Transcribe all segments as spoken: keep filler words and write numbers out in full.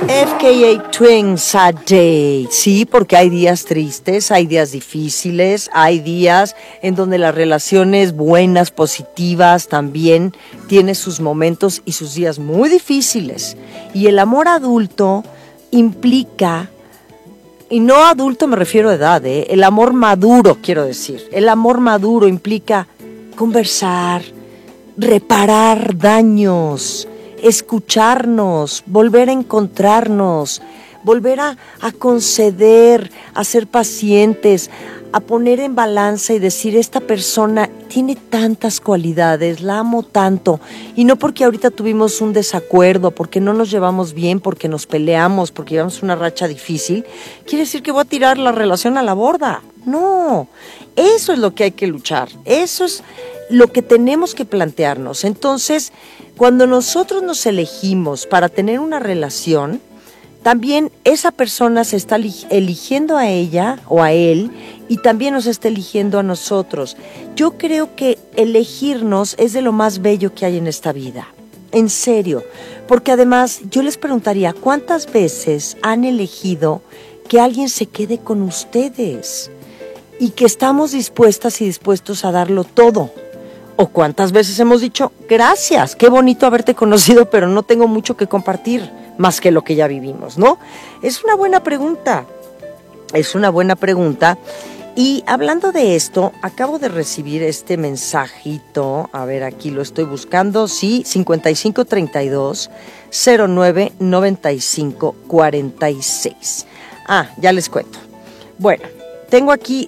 F K A Twin Sad Day. Sí, porque hay días tristes, hay días difíciles, hay días en donde las relaciones buenas, positivas, también tienen sus momentos y sus días muy difíciles. Y el amor adulto implica, y no adulto me refiero a edad, ¿eh? El amor maduro, quiero decir. El amor maduro implica conversar, reparar daños, escucharnos, volver a encontrarnos, volver a, a conceder, a ser pacientes, a poner en balanza y decir, esta persona tiene tantas cualidades, la amo tanto, y no porque ahorita tuvimos un desacuerdo, porque no nos llevamos bien, porque nos peleamos, porque llevamos una racha difícil, quiere decir que voy a tirar la relación a la borda. No, eso es lo que hay que luchar, eso es lo que tenemos que plantearnos. Entonces, cuando nosotros nos elegimos para tener una relación, también esa persona se está eligiendo a ella o a él y también nos está eligiendo a nosotros. Yo creo que elegirnos es de lo más bello que hay en esta vida, en serio, porque además yo les preguntaría, ¿cuántas veces han elegido que alguien se quede con ustedes y que estamos dispuestas y dispuestos a darlo todo? ¿O cuántas veces hemos dicho, gracias, qué bonito haberte conocido, pero no tengo mucho que compartir, más que lo que ya vivimos, ¿no? Es una buena pregunta, es una buena pregunta. Y hablando de esto, acabo de recibir este mensajito, a ver, aquí lo estoy buscando, sí, cincuenta y cinco treinta y dos cero nueve noventa y cinco cuarenta y seis. Ah, ya les cuento. Bueno, tengo aquí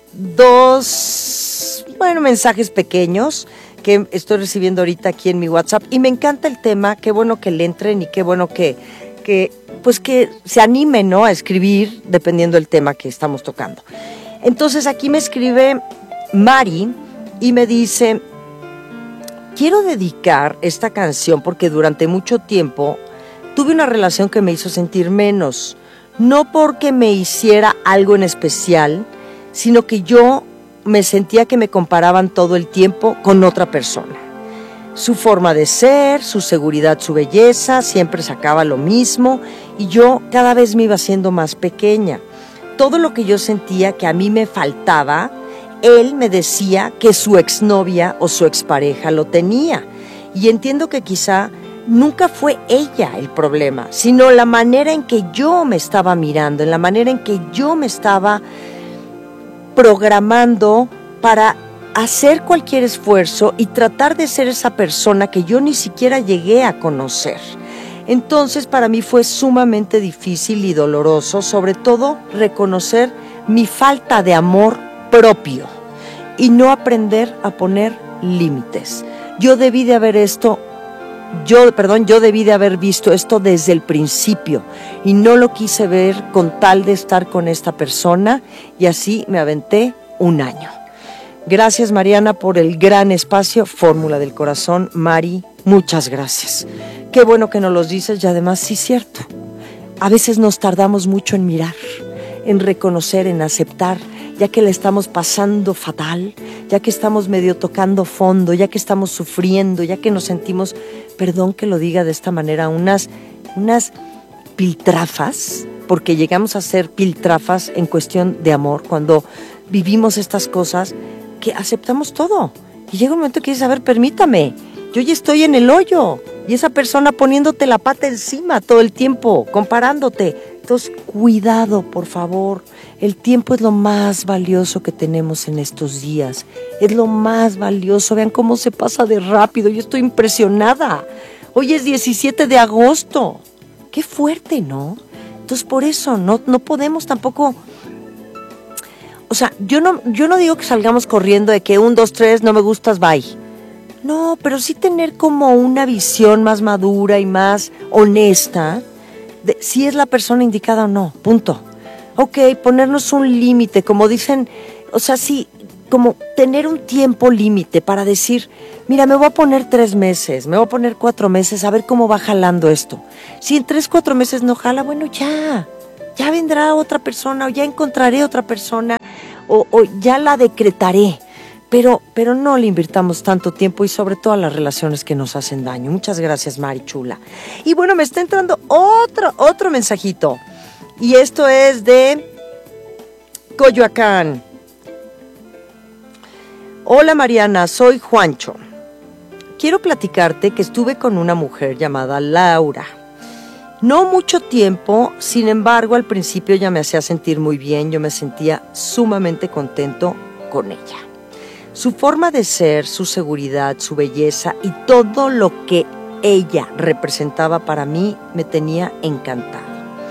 dos, bueno, mensajes pequeños que estoy recibiendo ahorita aquí en mi WhatsApp y me encanta el tema, qué bueno que le entren y qué bueno que, que pues que se animen, ¿no?, a escribir dependiendo del tema que estamos tocando. Entonces aquí me escribe Mari y me dice, quiero dedicar esta canción porque durante mucho tiempo tuve una relación que me hizo sentir menos, no porque me hiciera algo en especial, sino que yo me sentía que me comparaban todo el tiempo con otra persona. Su forma de ser, su seguridad, su belleza, siempre sacaba lo mismo y yo cada vez me iba haciendo más pequeña. Todo lo que yo sentía que a mí me faltaba, él me decía que su exnovia o su expareja lo tenía. Y entiendo que quizá nunca fue ella el problema, sino la manera en que yo me estaba mirando, en la manera en que yo me estaba programando para hacer cualquier esfuerzo y tratar de ser esa persona que yo ni siquiera llegué a conocer. Entonces para mí fue sumamente difícil y doloroso, sobre todo reconocer mi falta de amor propio y no aprender a poner límites. Yo debí de haber esto, yo, perdón, yo debí de haber visto esto desde el principio y no lo quise ver con tal de estar con esta persona y así me aventé un año. Gracias, Mariana, por el gran espacio. Fórmula del Corazón. Mari, muchas gracias. Qué bueno que nos los dices y además sí es cierto. A veces nos tardamos mucho en mirar, en reconocer, en aceptar, ya que le estamos pasando fatal, ya que estamos medio tocando fondo, ya que estamos sufriendo, ya que nos sentimos, perdón que lo diga de esta manera, unas, unas piltrafas, porque llegamos a ser piltrafas en cuestión de amor, cuando vivimos estas cosas que aceptamos todo. Y llega un momento que dices, a ver, permítame, yo ya estoy en el hoyo y esa persona poniéndote la pata encima todo el tiempo, comparándote. Entonces, cuidado, por favor. El tiempo es lo más valioso que tenemos en estos días. Es lo más valioso. Vean cómo se pasa de rápido. Yo estoy impresionada. Hoy es diecisiete de agosto. Qué fuerte, ¿no? Entonces, por eso no, no podemos tampoco... O sea, yo no, yo no digo que salgamos corriendo de que un, dos, tres, no me gustas, bye. No, pero sí tener como una visión más madura y más honesta de si es la persona indicada o no, punto. Ok, ponernos un límite, como dicen, o sea, sí, como tener un tiempo límite para decir, mira, me voy a poner tres meses, me voy a poner cuatro meses, a ver cómo va jalando esto. Si en tres, cuatro meses no jala, bueno, ya, ya vendrá otra persona o ya encontraré otra persona o, o ya la decretaré. pero, pero no le invirtamos tanto tiempo y sobre todo a las relaciones que nos hacen daño. Muchas gracias, Mari Chula. Y bueno, me está entrando otro, otro mensajito. Y esto es de Coyoacán. Hola Mariana, soy Juancho. Quiero platicarte que estuve con una mujer llamada Laura. No mucho tiempo, sin embargo, al principio ya me hacía sentir muy bien, yo me sentía sumamente contento con ella. Su forma de ser, su seguridad, su belleza y todo lo que ella representaba para mí me tenía encantado.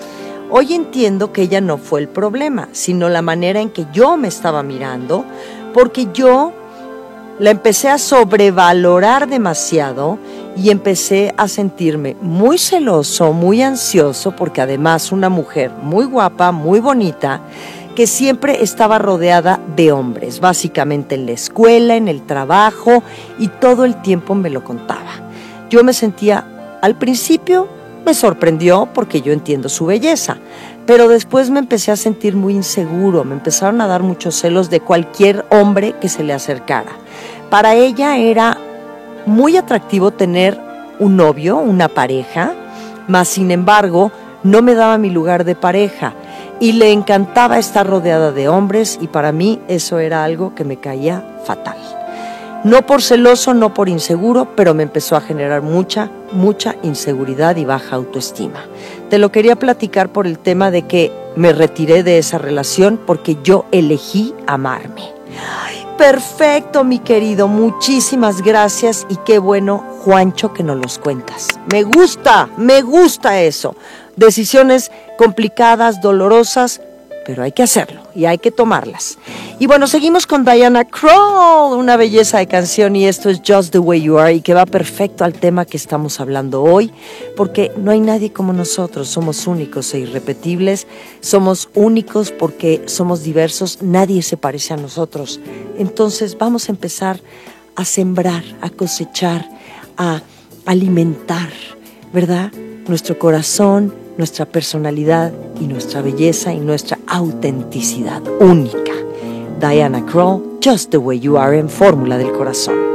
Hoy entiendo que ella no fue el problema, sino la manera en que yo me estaba mirando, porque yo la empecé a sobrevalorar demasiado y empecé a sentirme muy celoso, muy ansioso, porque además una mujer muy guapa, muy bonita, que siempre estaba rodeada de hombres, básicamente en la escuela, en el trabajo, y todo el tiempo me lo contaba. Yo me sentía, al principio me sorprendió porque yo entiendo su belleza, pero después me empecé a sentir muy inseguro, me empezaron a dar muchos celos de cualquier hombre que se le acercara. Para ella era muy atractivo tener un novio, una pareja, mas sin embargo no me daba mi lugar de pareja y le encantaba estar rodeada de hombres y para mí eso era algo que me caía fatal. No por celoso, no por inseguro, pero me empezó a generar mucha, mucha inseguridad y baja autoestima. Te lo quería platicar por el tema de que me retiré de esa relación porque yo elegí amarme. Ay, perfecto, mi querido, muchísimas gracias y qué bueno, Juancho, que nos los cuentas. Me gusta, me gusta eso. Decisiones complicadas, dolorosas, pero hay que hacerlo y hay que tomarlas. Y bueno, seguimos con Diana Krall, una belleza de canción, y esto es Just the Way You Are, y que va perfecto al tema que estamos hablando hoy, porque no hay nadie como nosotros, somos únicos e irrepetibles, somos únicos porque somos diversos, nadie se parece a nosotros. Entonces vamos a empezar a sembrar, a cosechar, a alimentar, ¿verdad? Nuestro corazón, nuestra personalidad y nuestra belleza y nuestra autenticidad única. Diana Krall, Just the Way You Are en Fórmula del Corazón.